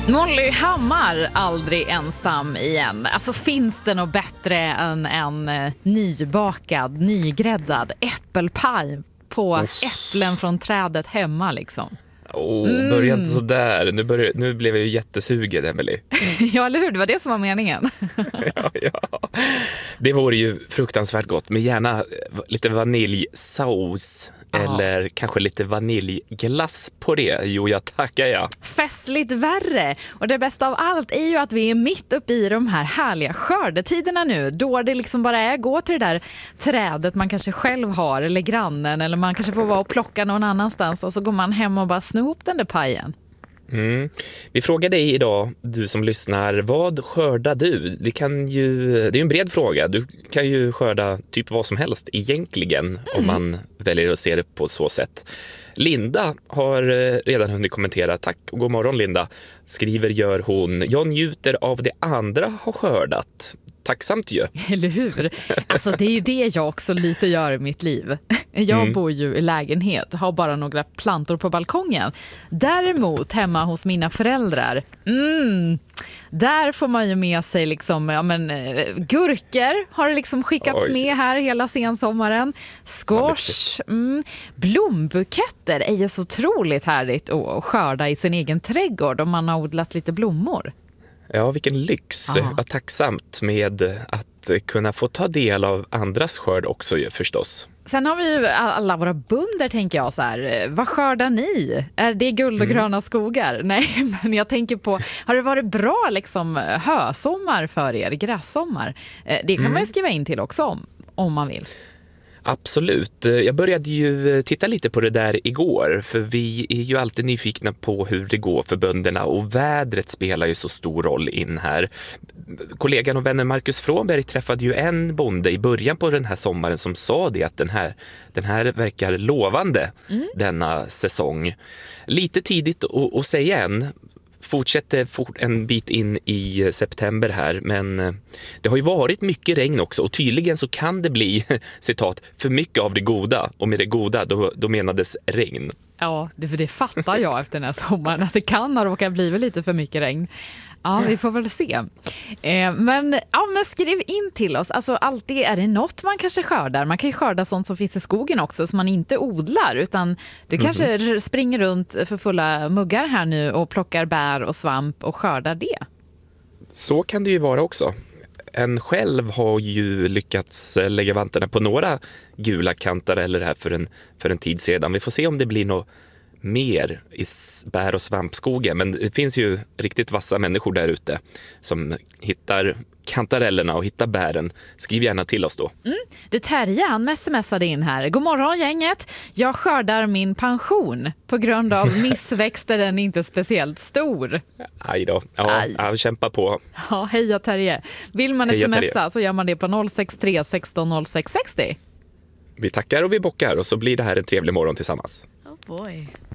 Molly Hammar, aldrig ensam igen. Alltså finns det något bättre än en nybakad, nygräddad äppelpaj på äpplen från trädet hemma liksom? Börja inte så där. Nu blev jag ju jättesugen, Emily. Ja, eller hur? Det var det som var meningen. Ja. Det vore ju fruktansvärt gott, med gärna lite vaniljsås eller kanske lite vaniljglass på det. Jo, jag tackar jag. Festligt värre. Och det bästa av allt är ju att vi är mitt uppe i de här härliga skördetiderna nu. Då det liksom bara är gå till det där trädet man kanske själv har eller grannen, eller man kanske får vara och plocka någon annanstans och så går man hem och bara snur ihop den där pajen. Vi frågar dig idag, du som lyssnar, vad skördar du? Det är ju en bred fråga. Du kan ju skörda typ vad som helst egentligen om man väljer att se det på så sätt. Linda har redan hunnit kommentera. Tack och god morgon, Linda. Gör hon. Jag njuter av det andra har skördat. Tacksamt ju. Eller hur? Alltså det är ju det jag också lite gör i mitt liv. Jag bor ju i lägenhet, har bara några plantor på balkongen. Däremot hemma hos mina föräldrar, där får man ju med sig liksom, gurkor har det liksom skickats med här hela sensommaren. Squash, blombuketter är ju så otroligt härligt att skörda i sin egen trädgård om man har odlat lite blommor. Ja, vilken lyx. Vad tacksamt med att kunna få ta del av andras skörd också förstås. Sen har vi ju alla våra bönder, tänker jag så här. Vad skördar ni? Är det guld och gröna skogar? Nej, men jag tänker på, har det varit bra liksom hösommar för er, grässommar? Det kan man ju skriva in till också om man vill. Absolut. Jag började ju titta lite på det där igår, för vi är ju alltid nyfikna på hur det går för bönderna, och vädret spelar ju så stor roll in här. Kollegan och vännen Marcus Frånberg träffade ju en bonde i början på den här sommaren som sa det att den här verkar lovande denna säsong. Lite tidigt att säga än. Fortsätter en bit in i september här, men det har ju varit mycket regn också, och tydligen så kan det bli, citat, för mycket av det goda, och med det goda då menades regn. Ja, det fattar jag efter den här sommaren, att det kan ha råkat bli lite för mycket regn. Ja, vi får väl se. Men skriv in till oss. Alltså alltid är det något man kanske skördar. Man kan ju skörda sånt som finns i skogen också som man inte odlar, utan du kanske springer runt för fulla muggar här nu och plockar bär och svamp och skördar det. Så kan det ju vara också. En själv har ju lyckats lägga vantarna på några gula kantareller här för en tid sedan. Vi får se om det blir något mer i bär- och svampskogen, men det finns ju riktigt vassa människor där ute som hittar kantarellerna och hittar bären. Skriv gärna till oss då. Du, Terje, han smsade in här. God morgon gänget, jag skördar min pension. På grund av missväxter den är inte speciellt stor. Aj då, ja, kämpa på. Ja, heja Terje. Vill man smsa så gör man det på 063 16 06 60. Vi tackar och vi bockar, och så blir det här en trevlig morgon tillsammans. Oh boy.